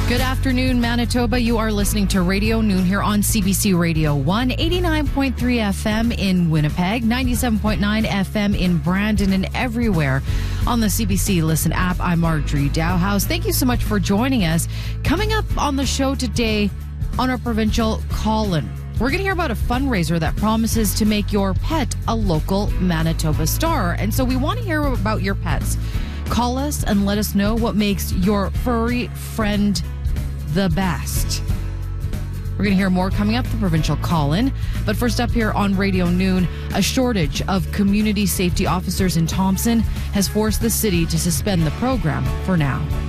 Good afternoon, Manitoba. You are listening to Radio Noon here on CBC Radio 1, 89.3 FM in Winnipeg, 97.9 FM in Brandon, and everywhere on the CBC Listen app. I'm Marjorie Dowhouse. Thank you so much for joining us. Coming up on the show today on our provincial call-in, we're going to hear about a fundraiser that promises to make your pet a local Manitoba star. And so we want to hear about your pets. Call us and let us know what makes your furry friend the best. We're going to hear more coming up, the provincial call-in. But first up here on Radio Noon, a shortage of community safety officers in Thompson has forced the city to suspend the program for now.